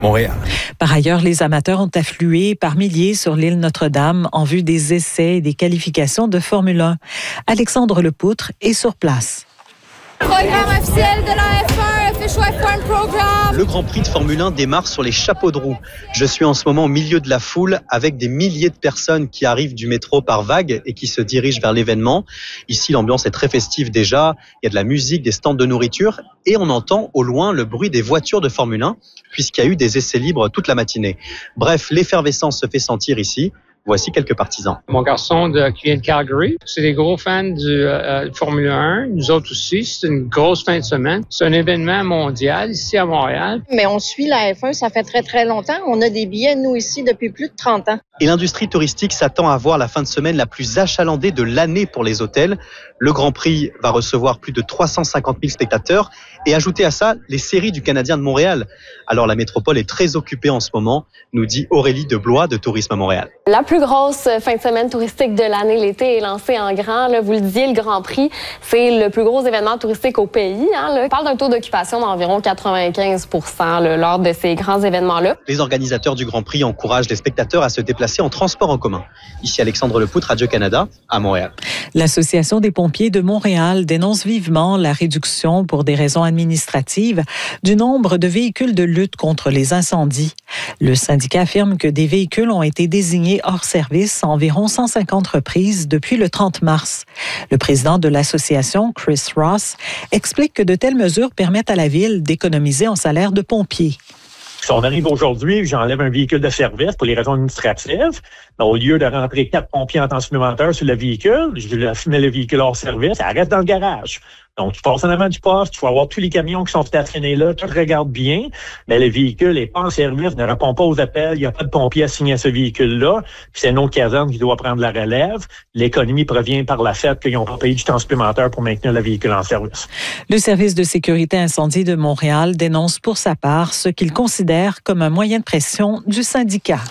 Montréal. Par ailleurs, les amateurs ont afflué par milliers sur l'île Notre-Dame en vue des essais et des qualifications de Formule 1. Alexandre Lepoutre est sur place. Programme officiel de la F1, Official F1 Program. Le Grand Prix de Formule 1 démarre sur les chapeaux de roue. Je suis en ce moment au milieu de la foule avec des milliers de personnes qui arrivent du métro par vagues et qui se dirigent vers l'événement. Ici, l'ambiance est très festive déjà. Il y a de la musique, des stands de nourriture et on entend au loin le bruit des voitures de Formule 1 puisqu'il y a eu des essais libres toute la matinée. Bref, l'effervescence se fait sentir ici. Voici quelques partisans. Mon garçon qui vient de Calgary, c'est des gros fans du Formule 1. Nous autres aussi, c'est une grosse fin de semaine. C'est un événement mondial ici à Montréal. Mais on suit la F1, ça fait très, très longtemps. On a des billets, nous, ici, depuis plus de 30 ans. Et l'industrie touristique s'attend à voir la fin de semaine la plus achalandée de l'année pour les hôtels. Le Grand Prix va recevoir plus de 350 000 spectateurs. Et ajouter à ça, les séries du Canadien de Montréal. Alors la métropole est très occupée en ce moment, nous dit Aurélie de Blois de Tourisme à Montréal. La plus grosse fin de semaine touristique de l'année, l'été, est lancée en grand. Là, vous le disiez, le Grand Prix, c'est le plus gros événement touristique au pays. On parle d'un taux d'occupation d'environ 95 % lors de ces grands événements-là. Les organisateurs du Grand Prix encouragent les spectateurs à se déplacer en transport en commun. Ici Alexandre Lepoutre, Radio-Canada, à Montréal. L'Association des pompiers de Montréal dénonce vivement la réduction pour des raisons administratives du nombre de véhicules de lutte contre les incendies. Le syndicat affirme que des véhicules ont été désignés hors service à environ 150 reprises depuis le 30 mars. Le président de l'association, Chris Ross, explique que de telles mesures permettent à la ville d'économiser en salaire de pompiers. Si on arrive aujourd'hui, j'enlève un véhicule de service pour les raisons administratives. Au lieu de rentrer 4 pompiers en temps supplémentaire sur le véhicule, je mets le véhicule hors service, ça reste dans le garage. Donc, tu passes en avant du poste, tu vas avoir tous les camions qui sont stationnés là, tu regardes bien, mais le véhicule n'est pas en service, ne répond pas aux appels, il n'y a pas de pompier assigné à ce véhicule-là, puis c'est une autre caserne qui doit prendre la relève. L'économie provient par le fait qu'ils n'ont pas payé du temps supplémentaire pour maintenir le véhicule en service. Le service de sécurité incendie de Montréal dénonce pour sa part ce qu'il considère comme un moyen de pression du syndicat.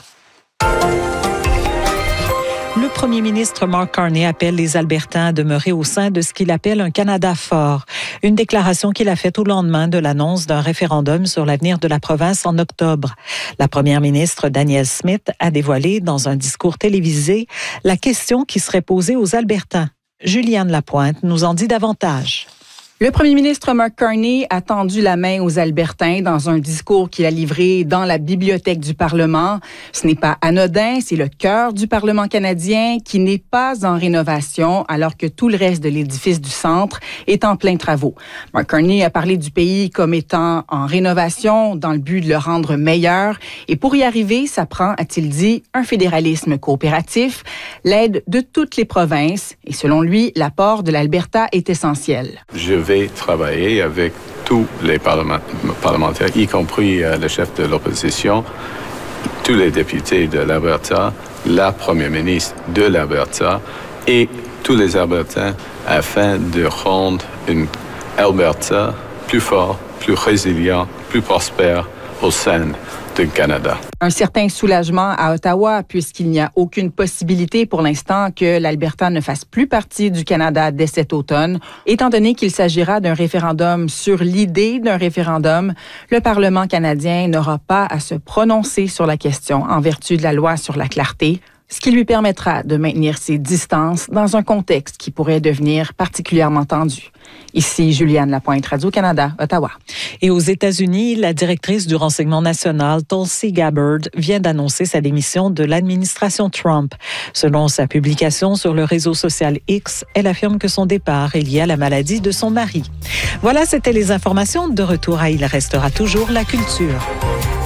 Le premier ministre Mark Carney appelle les Albertains à demeurer au sein de ce qu'il appelle un Canada fort. Une déclaration qu'il a faite au lendemain de l'annonce d'un référendum sur l'avenir de la province en octobre. La première ministre Danielle Smith a dévoilé dans un discours télévisé la question qui serait posée aux Albertains. Juliane Lapointe nous en dit davantage. Le premier ministre Mark Carney a tendu la main aux Albertains dans un discours qu'il a livré dans la bibliothèque du Parlement. Ce n'est pas anodin, c'est le cœur du Parlement canadien qui n'est pas en rénovation alors que tout le reste de l'édifice du centre est en plein travaux. Mark Carney a parlé du pays comme étant en rénovation dans le but de le rendre meilleur. Et pour y arriver, ça prend, a-t-il dit, un fédéralisme coopératif, l'aide de toutes les provinces. Et selon lui, l'apport de l'Alberta est essentiel. Je vais travailler avec tous les parlementaires, y compris le chef de l'opposition, tous les députés de l'Alberta, la première ministre de l'Alberta et tous les Albertains afin de rendre une Alberta plus forte, plus résilient, plus prospère au sein du Canada. Un certain soulagement à Ottawa puisqu'il n'y a aucune possibilité pour l'instant que l'Alberta ne fasse plus partie du Canada dès cet automne. Étant donné qu'il s'agira d'un référendum sur l'idée d'un référendum, le Parlement canadien n'aura pas à se prononcer sur la question en vertu de la loi sur la clarté, ce qui lui permettra de maintenir ses distances dans un contexte qui pourrait devenir particulièrement tendu. Ici, Juliane Lapointe, Radio-Canada, Ottawa. Et aux États-Unis, la directrice du renseignement national, Tulsi Gabbard, vient d'annoncer sa démission de l'administration Trump. Selon sa publication sur le réseau social X, elle affirme que son départ est lié à la maladie de son mari. Voilà, c'était les informations. De retour à Il restera toujours la culture.